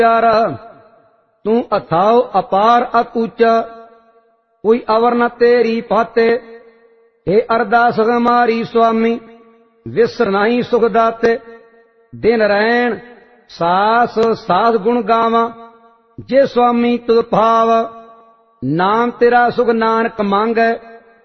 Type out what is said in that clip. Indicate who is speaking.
Speaker 1: प्यारा तू अथाओ अपार अकूचा, कोई अवर न तेरी पाते। हे अरदास हमारी स्वामी, विसर नहीं सुख दाते। दिन रैन सास साध गुण गावा, जे स्वामी तुद भाव। नाम तेरा सुख नानक मांगै,